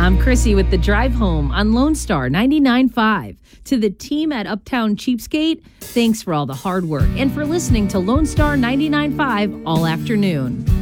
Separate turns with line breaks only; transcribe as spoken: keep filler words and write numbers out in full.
I'm Chrissy with the drive home on Lone Star ninety-nine point five. To the team at Uptown Cheapskate, thanks for all the hard work and for listening to Lone Star ninety-nine point five all afternoon.